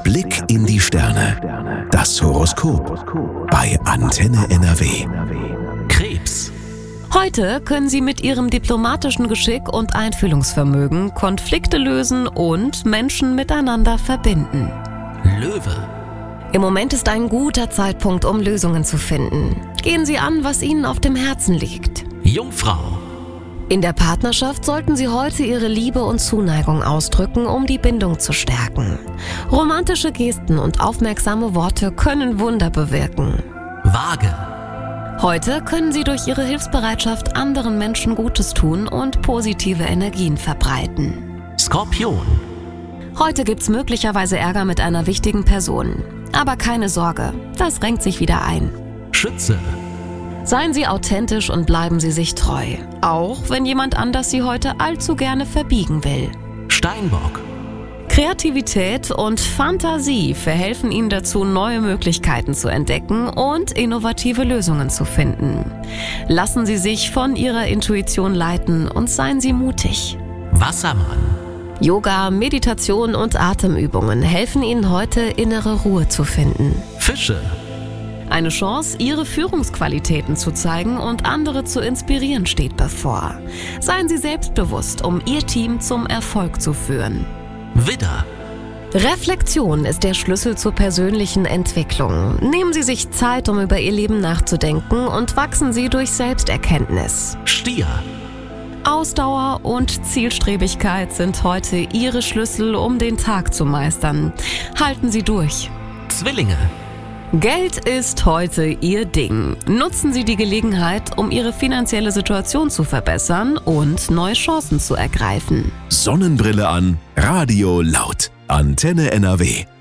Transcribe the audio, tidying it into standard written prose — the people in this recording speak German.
Blick in die Sterne. Das Horoskop bei Antenne NRW. Krebs. Heute können Sie mit Ihrem diplomatischen Geschick und Einfühlungsvermögen Konflikte lösen und Menschen miteinander verbinden. Löwe. Im Moment ist ein guter Zeitpunkt, um Lösungen zu finden. Gehen Sie an, was Ihnen auf dem Herzen liegt. Jungfrau. In der Partnerschaft sollten Sie heute Ihre Liebe und Zuneigung ausdrücken, um die Bindung zu stärken. Romantische Gesten und aufmerksame Worte können Wunder bewirken. Waage. Heute können Sie durch Ihre Hilfsbereitschaft anderen Menschen Gutes tun und positive Energien verbreiten. Skorpion. Heute gibt's möglicherweise Ärger mit einer wichtigen Person. Aber keine Sorge, das renkt sich wieder ein. Schütze. Seien Sie authentisch und bleiben Sie sich treu. Auch wenn jemand anders Sie heute allzu gerne verbiegen will. Steinbock. Kreativität und Fantasie verhelfen Ihnen dazu, neue Möglichkeiten zu entdecken und innovative Lösungen zu finden. Lassen Sie sich von Ihrer Intuition leiten und seien Sie mutig. Wassermann. Yoga, Meditation und Atemübungen helfen Ihnen heute, innere Ruhe zu finden. Fische. Eine Chance, Ihre Führungsqualitäten zu zeigen und andere zu inspirieren, steht bevor. Seien Sie selbstbewusst, um Ihr Team zum Erfolg zu führen. Widder. Reflexion ist der Schlüssel zur persönlichen Entwicklung. Nehmen Sie sich Zeit, um über Ihr Leben nachzudenken und wachsen Sie durch Selbsterkenntnis. Stier. Ausdauer und Zielstrebigkeit sind heute Ihre Schlüssel, um den Tag zu meistern. Halten Sie durch. Zwillinge. Geld ist heute Ihr Ding. Nutzen Sie die Gelegenheit, um Ihre finanzielle Situation zu verbessern und neue Chancen zu ergreifen. Sonnenbrille an, Radio laut. Antenne NRW.